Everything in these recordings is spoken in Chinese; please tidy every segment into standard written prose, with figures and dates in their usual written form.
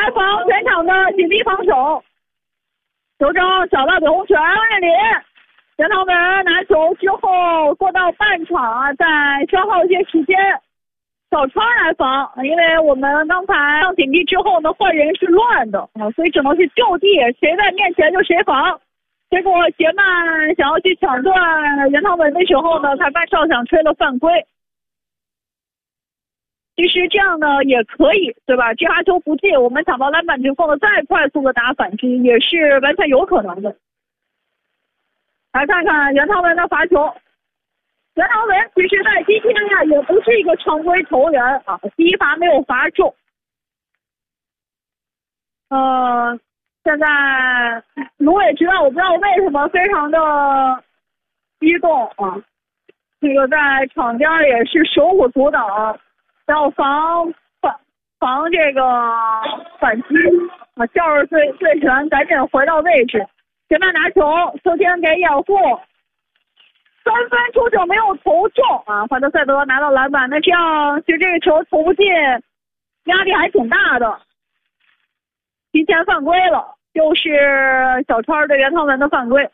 来防全场的紧逼防守，球证小到北红拳认领，杨涛文拿球之后过到半场啊，再消耗一些时间，小川来防，因为我们刚才上紧逼之后呢，换人是乱的啊，所以只能是就地谁在面前就谁防。结果杰曼想要去抢断袁涛文的时候呢，裁判哨响吹了犯规。其实这样呢也可以，对吧？这罚球不进，我们抢到篮板之后呢，再快速的打反击也是完全有可能的。来看看袁涛文的罚球。袁涛文其实在今天呀也不是一个常规球员啊，第一罚没有罚中。现在卢也知道，我不知道为什么非常的激动啊，这个在场边也是手舞足蹈，要防这个反击啊，叫着队员赶紧回到位置。前面拿球，秋天给掩护，3分出手没有投中啊，华德赛德拿到篮板，那这样其实这个球投不进，压力还挺大的。提前犯规了，又是小川对袁涛文的犯规。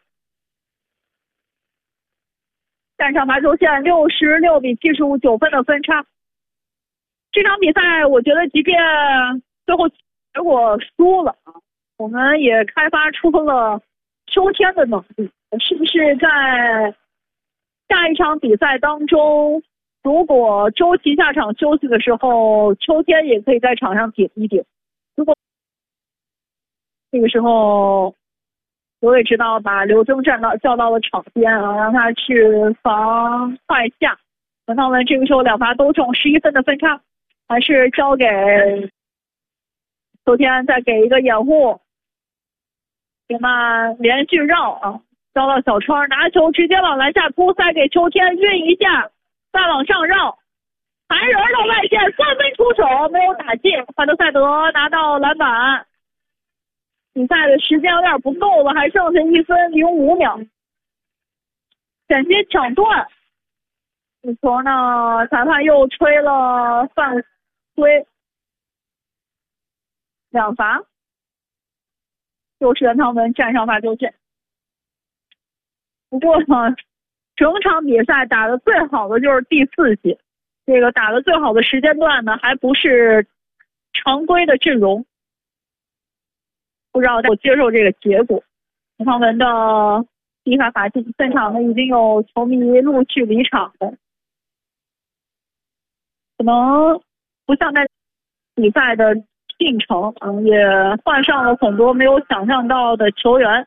站上罚球线，66-75，9分的分差。这场比赛我觉得即便最后结果输了啊，我们也开发出了秋天的能力，是不是在下一场比赛当中，如果周琦下场休息的时候，秋天也可以在场上顶一顶。如果这个时候刘伟指导把刘铮叫到了场边啊，让他去防快下。袁涛文这个时候2罚都中，11分的分差，还是交给秋天，再给一个掩护，杰曼连续绕啊，交到小川，拿球直接往篮下突，塞给秋天运一下，再往上绕，还人到外线，3分出手没有打进，华德赛德拿到篮板。比赛的时间有点不够了，还剩下1分05秒，险些抢断。这球呢，裁判又吹了犯规，2罚，又是袁涛文站上罚球线。不过呢，整场比赛打得最好的就是第4节，这个打得最好的时间段呢，还不是常规的阵容。不知道我接受这个结果。袁涛文的第一罚罚进，现场呢已经有球迷陆续离场了，可能不像在比赛的进程，也换上了很多没有想象到的球员。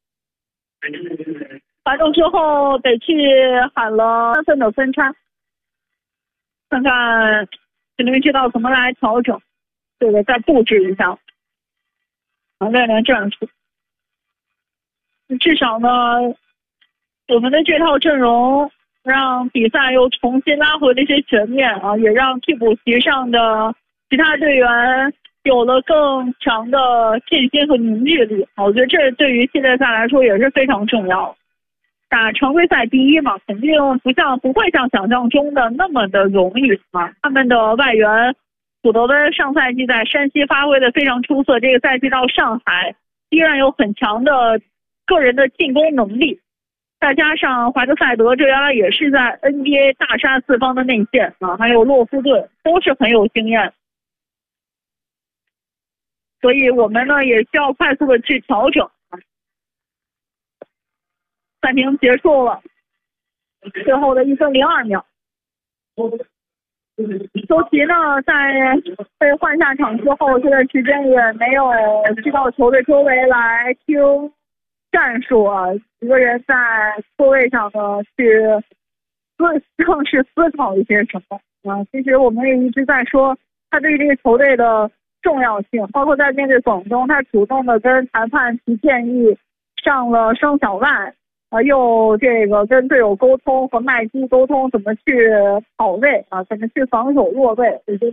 罚中之后，北汽喊了3分的分差，看看指挥知道怎么来调整，这个再布置一下。练练战术，至少呢，我们的这套阵容让比赛又重新拉回了一些悬念啊，也让替补席上的其他队员有了更强的信心和凝聚力。我觉得这对于系列赛来说也是非常重要。打常规赛第一嘛，肯定不会像想象中的那么的容易啊。他们的外援古德温上赛季在山西发挥的非常出色，这个赛季到上海依然有很强的个人的进攻能力，再加上怀特塞德这原来也是在 NBA 大杀四方的内线啊，还有洛夫顿都是很有经验，所以我们呢也需要快速的去调整。暂停结束了，最后的1分02秒。周琦呢，在被换下场之后，这段时间也没有去到球队周围来听战术啊，一个人在座位上呢去更是思考一些什么啊。其实我们也一直在说他对这个球队的重要性，包括在面对广东，他主动的跟裁判提建议，上了双小外。又这个跟队友沟通和麦基沟通怎么去跑位啊，怎么去防守弱位，